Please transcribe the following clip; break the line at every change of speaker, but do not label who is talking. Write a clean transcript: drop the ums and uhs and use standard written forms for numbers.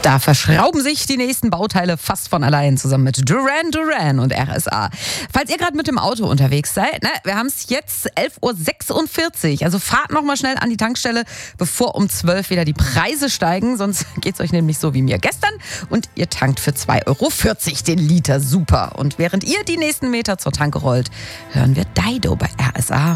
Da verschrauben sich die nächsten Bauteile fast von allein zusammen mit Duran Duran und RSA. Falls ihr gerade mit dem Auto unterwegs seid, wir haben es jetzt 11.46 Uhr. Also fahrt noch mal schnell an die Tankstelle, bevor um 12 wieder die Preise steigen. Sonst geht es euch nämlich so wie mir gestern. Und ihr tankt für 2,40 € den Liter. Super. Und während ihr die nächsten Meter zur Tanke rollt, hören wir Dido bei RSA.